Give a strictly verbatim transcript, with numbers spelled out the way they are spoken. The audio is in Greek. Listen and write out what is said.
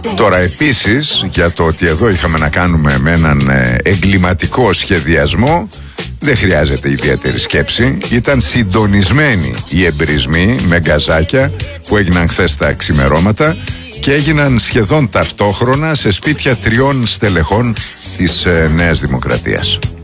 Τώρα επίσης, για το ότι εδώ είχαμε να κάνουμε με έναν εγκληματικό σχεδιασμό, δεν χρειάζεται ιδιαίτερη σκέψη. Ήταν συντονισμένοι οι εμπρισμοί με γκαζάκια που έγιναν χθες τα ξημερώματα και έγιναν σχεδόν ταυτόχρονα σε σπίτια τριών στελεχών της Νέας Δημοκρατίας.